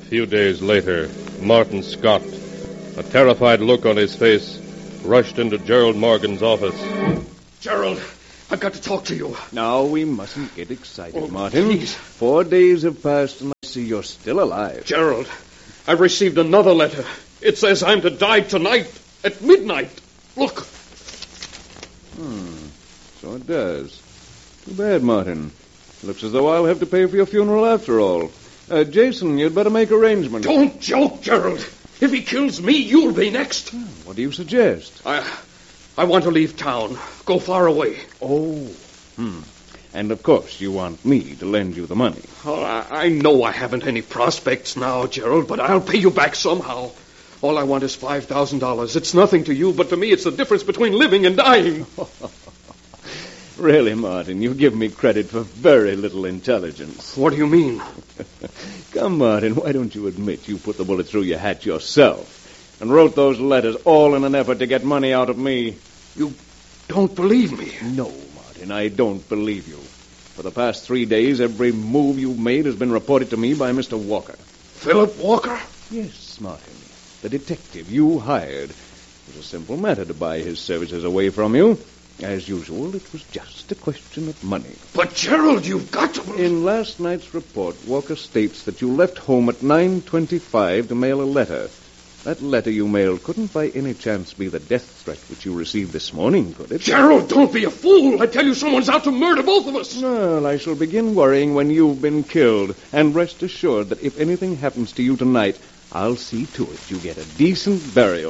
few days later, Martin Scott, a terrified look on his face, rushed into Gerald Morgan's office. Gerald, I've got to talk to you. Now, we mustn't get excited, Martin. Please. 4 days have passed, and I see you're still alive. Gerald, I've received another letter. It says I'm to die tonight at midnight. Look. So it does. Too bad, Martin. Looks as though I'll have to pay for your funeral after all. Jason, you'd better make arrangements. Don't joke, Gerald. If he kills me, you'll be next. What do you suggest? I want to leave town. Go far away. Oh. And, of course, you want me to lend you the money. Oh, I know I haven't any prospects now, Gerald, but I'll pay you back somehow. All I want is $5,000. It's nothing to you, but to me it's the difference between living and dying. Really, Martin, you give me credit for very little intelligence. What do you mean? Come, Martin, why don't you admit you put the bullet through your hat yourself and wrote those letters all in an effort to get money out of me? You don't believe me? No, Martin, I don't believe you. For the past 3 days, every move you've made has been reported to me by Mr. Walker. Philip Walker? Yes, Martin. The detective you hired. It was a simple matter to buy his services away from you. As usual, it was just a question of money. But, Gerald, you've got to... In last night's report, Walker states that you left home at 9:25 to mail a letter. That letter you mailed couldn't by any chance be the death threat which you received this morning, could it? Gerald, don't be a fool. I tell you, someone's out to murder both of us. Well, I shall begin worrying when you've been killed. And rest assured that if anything happens to you tonight, I'll see to it you get a decent burial.